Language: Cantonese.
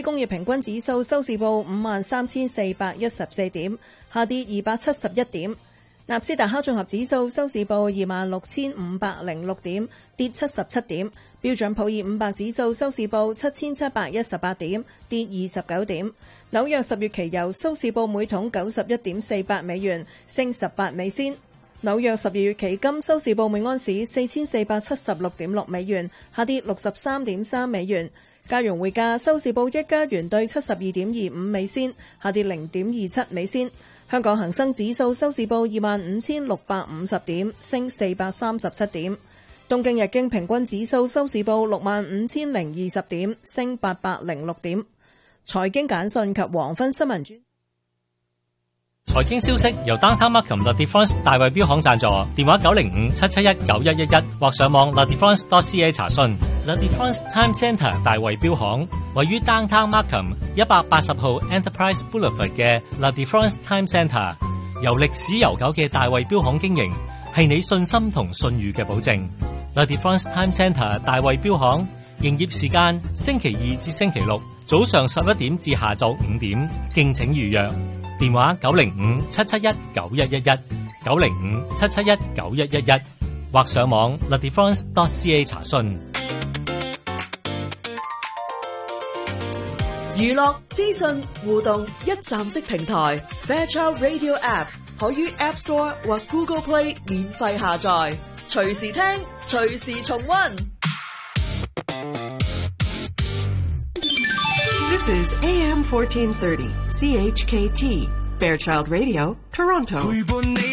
工業平均指數收市報53,414點，下跌271點。納斯達克綜合指數收市報26,506點，跌77點。標準普爾500指數收市報7,718點，跌29點。紐約10月期油收市報每桶91.48美元，升18美仙。紐約12月期金收市報每安士4,476.6美元，下跌63.3美元。加元匯價收市報1加元對72.25美仙，下跌0.27美仙。香港恒生指數收市報25,650點，升437點。東京日經平均指數收市報65,020點，升806點。財經簡訊及黃昏新聞專。 財經消息由 Downtown Markham The Difference 大衛標行贊助，電話905-771-9111或上網 thedifference.ca 查詢。The Difference Time Centre 大衛標行位於 Downtown Markham 180號 Enterprise Boulevard 嘅 The Difference Time Centre， 由歷史悠久嘅大衛標行經營，係你信心同信譽嘅保證。The Difference Time Centre 大衛標行營業時間星期2至星期6早上11點至下晝5點，敬請預約。電話905-771-9111 905-771-9111或上網 thedifference.ca 查詢。 娛樂資訊互動一站式平台 Fairchild Radio App 可於 App Store 或 Google Play 免費下載，隨時聽，隨時重溫。 This is AM 1430 CHKT Fairchild Radio, Toronto.